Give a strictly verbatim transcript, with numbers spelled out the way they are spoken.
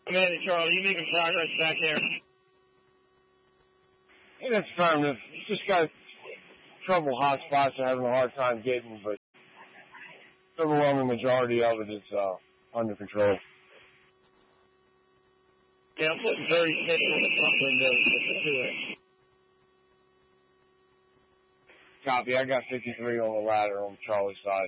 Commander Charlie, you making progress back there? Ain't that's affirmative. Just got trouble hot spots and having a hard time getting, but the overwhelming majority of it is uh, under control. Yeah, I'm putting thirty-six on the front window to it. Copy. I got fifty-three on the ladder on Charlie's side.